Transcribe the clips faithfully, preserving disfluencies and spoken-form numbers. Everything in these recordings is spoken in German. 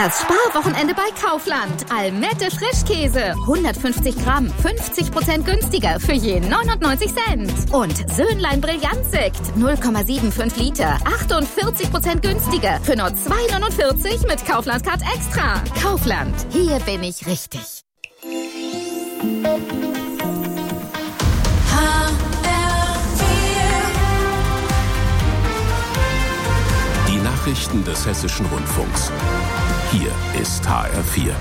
Das Sparwochenende bei Kaufland. Almette Frischkäse. hundertfünfzig Gramm, fünfzig Prozent günstiger für je neunundneunzig Cent. Und Söhnlein Brillantsekt. null Komma fünfundsiebzig Liter, achtundvierzig Prozent günstiger für nur zwei neunundvierzig mit Kaufland Card Extra. Kaufland. Hier bin ich richtig. Die Nachrichten des Hessischen Rundfunks. Hier ist H R vier.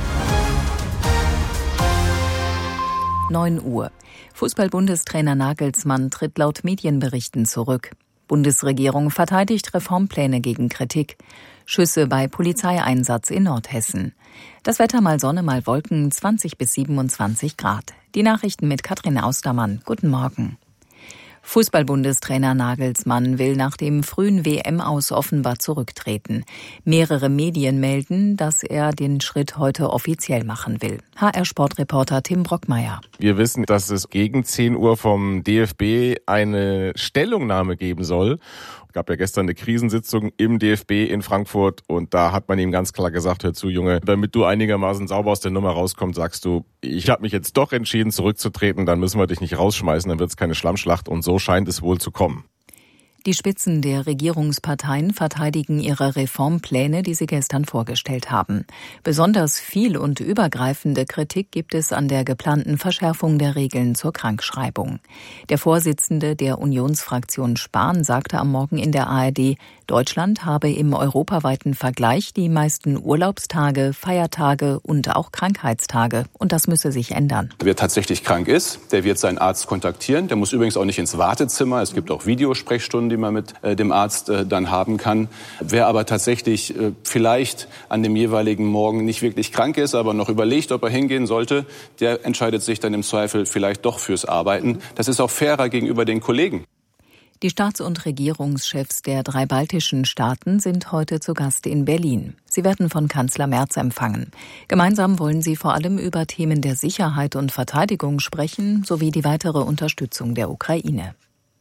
neun Uhr. Fußball-Bundestrainer Nagelsmann tritt laut Medienberichten zurück. Bundesregierung verteidigt Reformpläne gegen Kritik. Schüsse bei Polizeieinsatz in Nordhessen. Das Wetter mal Sonne, mal Wolken, zwanzig bis siebenundzwanzig Grad. Die Nachrichten mit Katrin Austermann. Guten Morgen. Fußball-Bundestrainer Nagelsmann will nach dem frühen W M-Aus offenbar zurücktreten. Mehrere Medien melden, dass er den Schritt heute offiziell machen will. H R-Sportreporter Tim Brockmeier. Wir wissen, dass es gegen zehn Uhr vom D F B eine Stellungnahme geben soll. Es gab ja gestern eine Krisensitzung im D F B in Frankfurt und da hat man ihm ganz klar gesagt, hör zu Junge, damit du einigermaßen sauber aus der Nummer rauskommst, sagst du, ich habe mich jetzt doch entschieden zurückzutreten, dann müssen wir dich nicht rausschmeißen, dann wird es keine Schlammschlacht und so scheint es wohl zu kommen. Die Spitzen der Regierungsparteien verteidigen ihre Reformpläne, die sie gestern vorgestellt haben. Besonders viel und übergreifende Kritik gibt es an der geplanten Verschärfung der Regeln zur Krankschreibung. Der Vorsitzende der Unionsfraktion Spahn sagte am Morgen in der A R D, Deutschland habe im europaweiten Vergleich die meisten Urlaubstage, Feiertage und auch Krankheitstage. Und das müsse sich ändern. Wer tatsächlich krank ist, der wird seinen Arzt kontaktieren. Der muss übrigens auch nicht ins Wartezimmer. Es gibt auch Videosprechstunden, die man mit äh, dem Arzt äh, dann haben kann. Wer aber tatsächlich äh, vielleicht an dem jeweiligen Morgen nicht wirklich krank ist, aber noch überlegt, ob er hingehen sollte, der entscheidet sich dann im Zweifel vielleicht doch fürs Arbeiten. Das ist auch fairer gegenüber den Kollegen. Die Staats- und Regierungschefs der drei baltischen Staaten sind heute zu Gast in Berlin. Sie werden von Kanzler Merz empfangen. Gemeinsam wollen sie vor allem über Themen der Sicherheit und Verteidigung sprechen, sowie die weitere Unterstützung der Ukraine.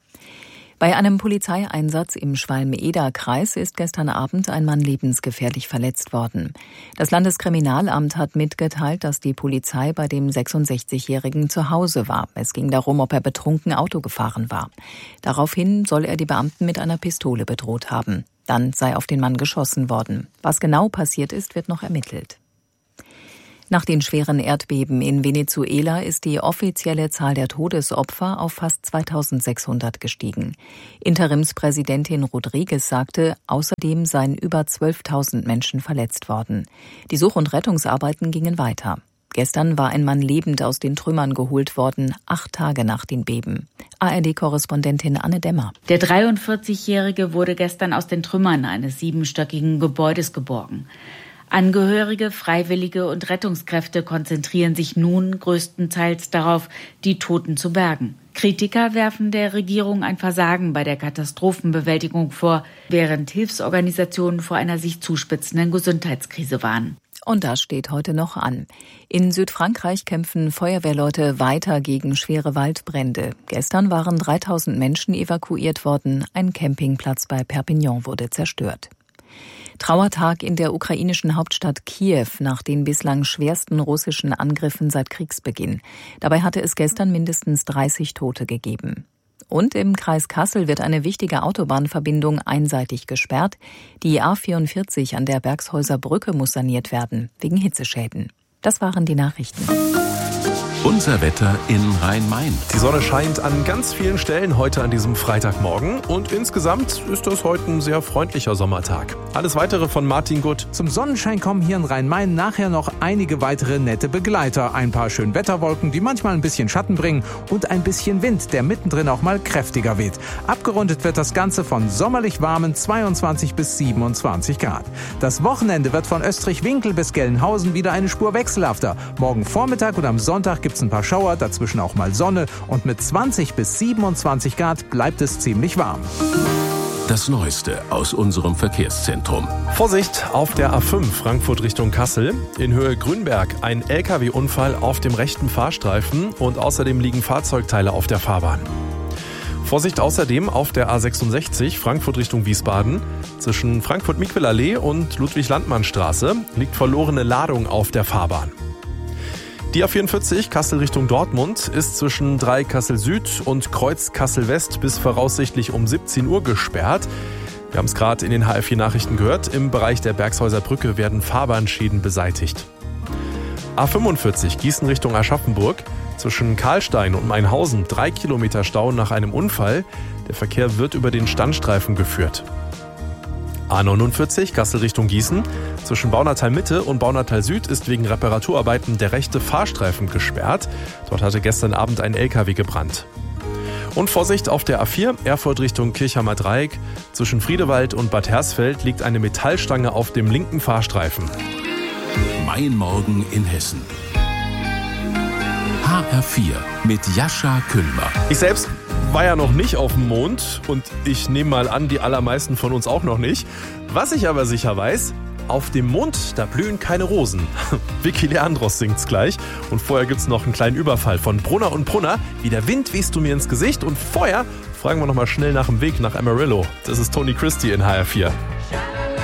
Bei einem Polizeieinsatz im Schwalm-Eder-Kreis ist gestern Abend ein Mann lebensgefährlich verletzt worden. Das Landeskriminalamt hat mitgeteilt, dass die Polizei bei dem sechsundsechzigjährigen zu Hause war. Es ging darum, ob er betrunken Auto gefahren war. Daraufhin soll er die Beamten mit einer Pistole bedroht haben. Dann sei auf den Mann geschossen worden. Was genau passiert ist, wird noch ermittelt. Nach den schweren Erdbeben in Venezuela ist die offizielle Zahl der Todesopfer auf fast zweitausendsechshundert gestiegen. Interimspräsidentin Rodriguez sagte, außerdem seien über zwölftausend Menschen verletzt worden. Die Such- und Rettungsarbeiten gingen weiter. Gestern war ein Mann lebend aus den Trümmern geholt worden, acht Tage nach den Beben. A R D-Korrespondentin Anne Demmer. Der dreiundvierzigjährige wurde gestern aus den Trümmern eines siebenstöckigen Gebäudes geborgen. Angehörige, Freiwillige und Rettungskräfte konzentrieren sich nun größtenteils darauf, die Toten zu bergen. Kritiker werfen der Regierung ein Versagen bei der Katastrophenbewältigung vor, während Hilfsorganisationen vor einer sich zuspitzenden Gesundheitskrise warnen. Und das steht heute noch an. In Südfrankreich kämpfen Feuerwehrleute weiter gegen schwere Waldbrände. Gestern waren dreitausend Menschen evakuiert worden. Ein Campingplatz bei Perpignan wurde zerstört. Trauertag in der ukrainischen Hauptstadt Kiew nach den bislang schwersten russischen Angriffen seit Kriegsbeginn. Dabei hatte es gestern mindestens dreißig Tote gegeben. Und im Kreis Kassel wird eine wichtige Autobahnverbindung einseitig gesperrt. Die A vierundvierzig an der Bergshäuser Brücke muss saniert werden, wegen Hitzeschäden. Das waren die Nachrichten. Unser Wetter in Rhein-Main. Die Sonne scheint an ganz vielen Stellen heute an diesem Freitagmorgen und insgesamt ist das heute ein sehr freundlicher Sommertag. Alles Weitere von Martin Gutt. Zum Sonnenschein kommen hier in Rhein-Main nachher noch einige weitere nette Begleiter. Ein paar Schönwetterwolken, die manchmal ein bisschen Schatten bringen und ein bisschen Wind, der mittendrin auch mal kräftiger weht. Abgerundet wird das Ganze von sommerlich warmen zweiundzwanzig bis siebenundzwanzig Grad. Das Wochenende wird von Österreich-Winkel bis Gelnhausen wieder eine Spur wechselhafter. Morgen Vormittag und am Sonntag gibt es ein paar Schauer, dazwischen auch mal Sonne und mit zwanzig bis siebenundzwanzig Grad bleibt es ziemlich warm. Das Neueste aus unserem Verkehrszentrum. Vorsicht auf der A fünf Frankfurt Richtung Kassel. In Höhe Grünberg ein L K W-Unfall auf dem rechten Fahrstreifen und außerdem liegen Fahrzeugteile auf der Fahrbahn. Vorsicht außerdem auf der A sechsundsechzig Frankfurt Richtung Wiesbaden. Zwischen Frankfurt-Miquel-Allee und Ludwig-Landmann-Straße liegt verlorene Ladung auf der Fahrbahn. Die A vierundvierzig Kassel Richtung Dortmund ist zwischen drei Kassel Süd und Kreuz Kassel West bis voraussichtlich um siebzehn Uhr gesperrt. Wir haben es gerade in den H R vier Nachrichten gehört. Im Bereich der Bergshäuser Brücke werden Fahrbahnschäden beseitigt. A fünfundvierzig Gießen Richtung Aschaffenburg. Zwischen Karlstein und Mainhausen drei Kilometer Stau nach einem Unfall. Der Verkehr wird über den Standstreifen geführt. A neunundvierzig Kassel Richtung Gießen. Zwischen Baunatal Mitte und Baunatal Süd ist wegen Reparaturarbeiten der rechte Fahrstreifen gesperrt. Dort hatte gestern Abend ein L K W gebrannt. Und Vorsicht auf der A vier, Erfurt Richtung Kirchheimer Dreieck. Zwischen Friedewald und Bad Hersfeld liegt eine Metallstange auf dem linken Fahrstreifen. Mein Morgen in Hessen. H R vier mit Jascha Kühlmer. Ich selbst war ja noch nicht auf dem Mond und ich nehme mal an, die allermeisten von uns auch noch nicht. Was ich aber sicher weiß, auf dem Mond, da blühen keine Rosen. Vicky Leandros singt's gleich. Und vorher gibt's noch einen kleinen Überfall von Brunner und Brunner. Wie der Wind wehst du mir ins Gesicht. Und vorher fragen wir noch mal schnell nach dem Weg nach Amarillo. Das ist Tony Christie in H R vier.